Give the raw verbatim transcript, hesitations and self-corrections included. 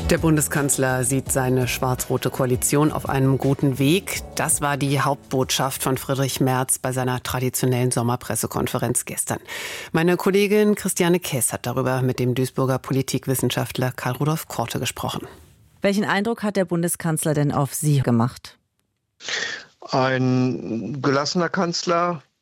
Der Bundeskanzler sieht seine schwarz-rote Koalition auf einem guten Weg. Das war die Hauptbotschaft von Friedrich Merz bei seiner traditionellen Sommerpressekonferenz gestern. Meine Kollegin Christiane Kess hat darüber mit dem Duisburger Politikwissenschaftler Karl-Rudolf Korte gesprochen. Welchen Eindruck hat der Bundeskanzler denn auf Sie gemacht? Ein gelassener Kanzler,